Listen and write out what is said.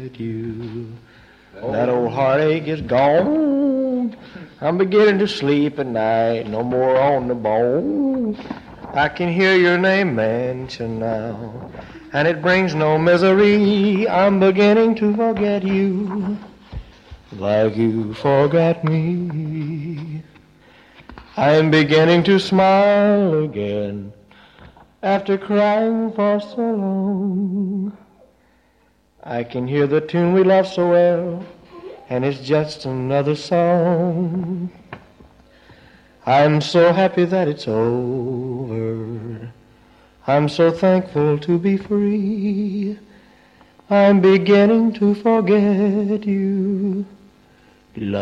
you. That old heartache is gone. I'm beginning to sleep at night, no more on the bone. I can hear your name mentioned now, and it brings no misery. I'm beginning to forget you, like you forgot me. I'm beginning to smile again, after crying for so long. I can hear the tune we love so well, and it's just another song. I'm so happy that it's over. I'm so thankful to be free. I'm beginning to forget you.